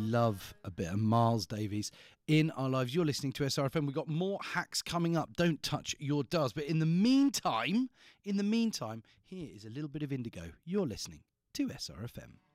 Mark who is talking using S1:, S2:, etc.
S1: love a bit of Miles Davis in our lives. You're listening to SRFM. We've got more hacks coming up. Don't touch your dials. But in the meantime, here is a little bit of Indigo. You're listening to SRFM.